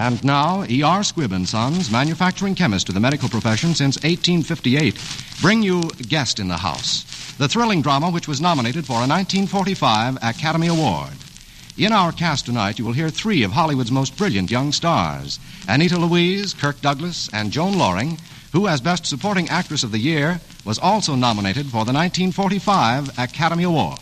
And now, E.R. Squibb & Sons, manufacturing chemist to the medical profession since 1858, bring you Guest in the House, the thrilling drama which was nominated for a 1945 Academy Award. In our cast tonight, you will hear three of Hollywood's most brilliant young stars, Anita Louise, Kirk Douglas, and Joan Loring, who, as Best Supporting Actress of the Year, was also nominated for the 1945 Academy Award.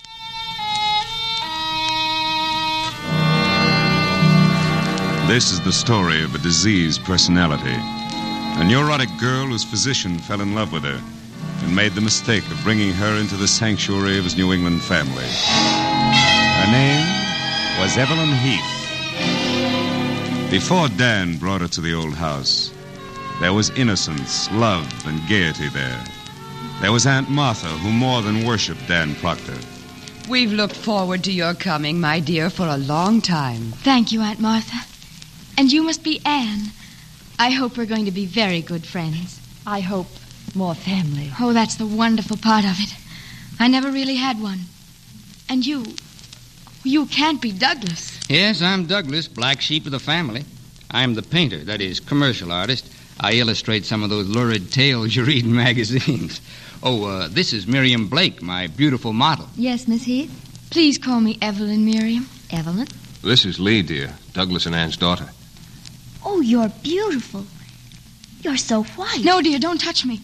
This is the story of a diseased personality. A neurotic girl whose physician fell in love with her and made the mistake of bringing her into the sanctuary of his New England family. Her name was Evelyn Heath. Before Dan brought her to the old house, there was innocence, love, and gaiety there. There was Aunt Martha, who more than worshipped Dan Proctor. We've looked forward to your coming, my dear, for a long time. Thank you, Aunt Martha. And you must be Anne. I hope we're going to be very good friends. I hope more family. Oh, that's the wonderful part of it. I never really had one. And you can't be Douglas. Yes, I'm Douglas, black sheep of the family. I'm the painter, that is, commercial artist. I illustrate some of those lurid tales you read in magazines. Oh, this is Miriam Blake, my beautiful model. Yes, Miss Heath. Please call me Evelyn, Miriam. Evelyn? This is Lee, dear. Douglas and Ann's daughter. Oh, you're beautiful. You're so white. No, dear, don't touch me.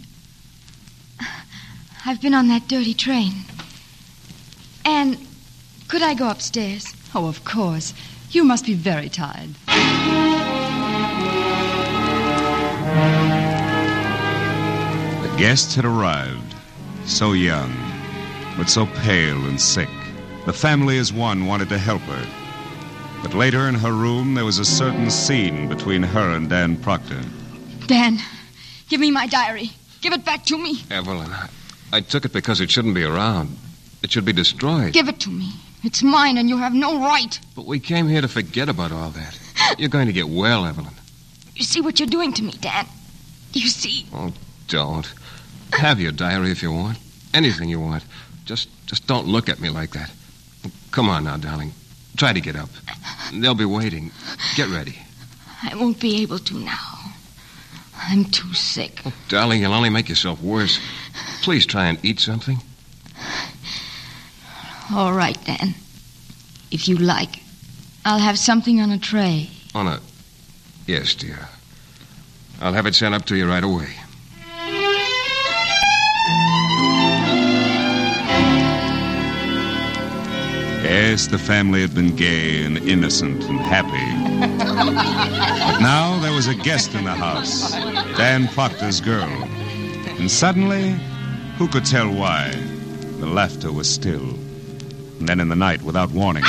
I've been on that dirty train. Anne, could I go upstairs? Oh, of course. You must be very tired. The guests had arrived, so young, but so pale and sick. The family as one wanted to help her. But later in her room, there was a certain scene between her and Dan Proctor. Dan, give me my diary. Give it back to me. Evelyn, I took it because it shouldn't be around. It should be destroyed. Give it to me. It's mine, and you have no right. But we came here to forget about all that. You're going to get well, Evelyn. You see what you're doing to me, Dan? Do you see? Oh, don't. Have your diary if you want. Anything you want. Just don't look at me like that. Come on now, darling. Try to get up. They'll be waiting. Get ready. I won't be able to now. I'm too sick. Oh, darling, you'll only make yourself worse. Please try and eat something. All right, Dan. If you like, I'll have something on a tray. Yes, dear. I'll have it sent up to you right away. Yes, the family had been gay and innocent and happy. But now there was a guest in the house, Dan Proctor's girl. And suddenly, who could tell why, the laughter was still. And then in the night, without warning...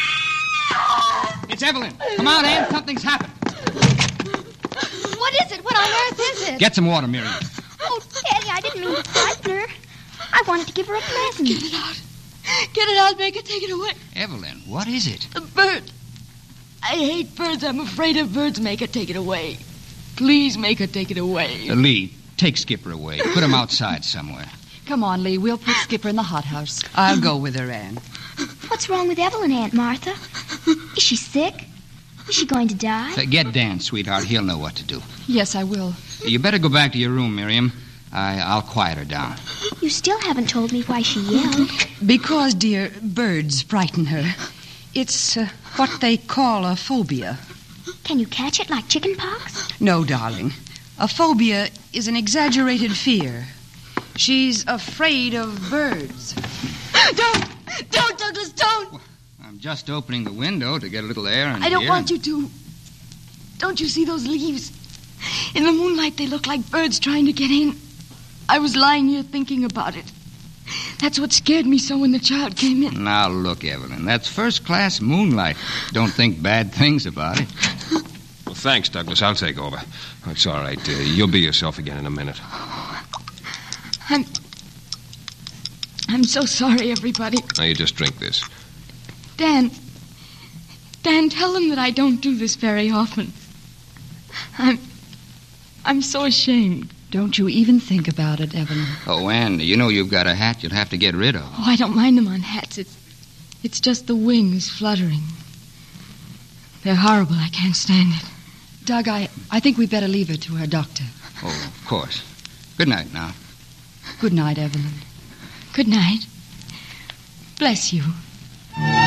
It's Evelyn. Come out, Anne. Something's happened. What is it? What on earth is it? Get some water, Miriam. Oh, Daddy, I didn't mean to frighten her. I wanted to give her a present. Get it out. Get it out, make it, take it away. Evelyn, what is it? A bird. I hate birds. I'm afraid of birds. Make it, take it away. Please make it, take it away. Lee, take Skipper away. Put him outside somewhere. Come on, Lee. We'll put Skipper in the hothouse. I'll go with her, Anne. What's wrong with Evelyn, Aunt Martha? Is she sick? Is she going to die? Get Dan, sweetheart. He'll know what to do. Yes, I will. You better go back to your room, Miriam. I'll quiet her down. You still haven't told me why she yelled. Because, dear, birds frighten her. It's what they call a phobia. Can you catch it like chicken pox? No, darling. A phobia is an exaggerated fear. She's afraid of birds. Don't, Douglas, don't. I'm just opening the window to get a little air in I don't here. want you to. Don't you see those leaves? In the moonlight, they look like birds trying to get in. I was lying here thinking about it. That's what scared me so when the child came in. Now, look, Evelyn, that's first-class moonlight. Don't think bad things about it. Well, thanks, Douglas. I'll take over. Oh, it's all right. You'll be yourself again in a minute. I'm so sorry, everybody. Now, you just drink this. Dan, tell them that I don't do this very often. I'm so ashamed. Don't you even think about it, Evelyn. Oh, Anne, you know you've got a hat you'll have to get rid of. Oh, I don't mind them on hats. It's just the wings fluttering. They're horrible. I can't stand it. Doug, I think we'd better leave her to her doctor. Oh, of course. Good night now. Good night, Evelyn. Good night. Bless you.